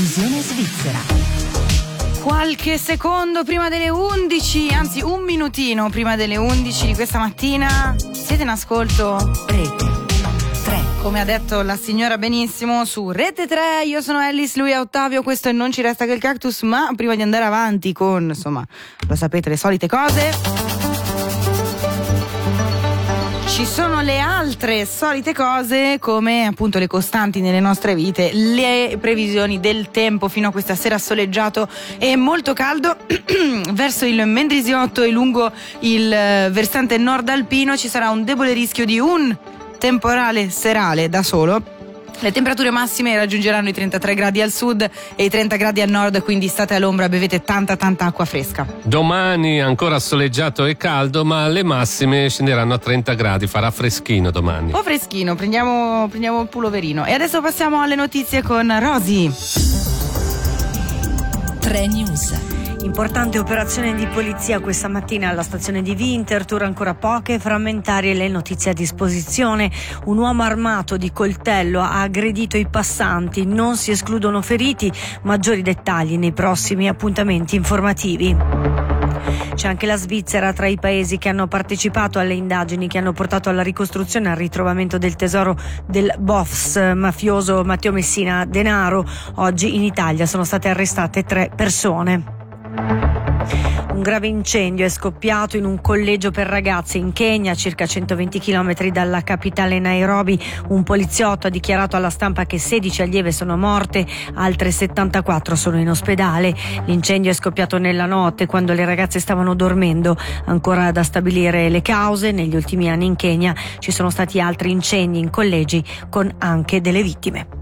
Trasmissione svizzera. Qualche secondo prima delle 11, anzi un minutino prima delle 11 di questa mattina, siete in ascolto Rete 3. come ha detto la signora benissimo, su Rete 3. Io sono Alice, lui è Ottavio, questo è Non ci resta che il cactus. Ma prima di andare avanti con, insomma, lo sapete, le solite cose, ci sono le altre solite cose, come appunto le costanti nelle nostre vite, le previsioni del tempo fino a questa sera soleggiato e molto caldo. Verso il Mendrisiotto e lungo il versante nord alpino ci sarà un debole rischio di un temporale serale da solo. Le temperature massime raggiungeranno i 33 gradi al sud e i 30 gradi al nord, quindi state all'ombra, bevete tanta acqua fresca. Domani ancora soleggiato e caldo, ma le massime scenderanno a 30 gradi, farà freschino domani. Un po' freschino, prendiamo il puloverino. E adesso passiamo alle notizie con Rosy. 3 News. Importante operazione di polizia questa mattina alla stazione di Winterthur, ancora poche frammentarie le notizie a disposizione. Un uomo armato di coltello ha aggredito i passanti, non si escludono feriti, maggiori dettagli nei prossimi appuntamenti informativi. C'è anche la Svizzera tra i paesi che hanno partecipato alle indagini che hanno portato alla ricostruzione e al ritrovamento del tesoro del boss mafioso Matteo Messina Denaro. Oggi in Italia sono state arrestate 3 persone. Un grave incendio è scoppiato in un collegio per ragazze in Kenya, circa 120 km dalla capitale Nairobi. Un poliziotto ha dichiarato alla stampa che 16 allieve sono morte, altre 74 sono in ospedale. L'incendio è scoppiato nella notte, quando le ragazze stavano dormendo. Ancora da stabilire le cause. Negli ultimi anni in Kenya ci sono stati altri incendi in collegi con anche delle vittime.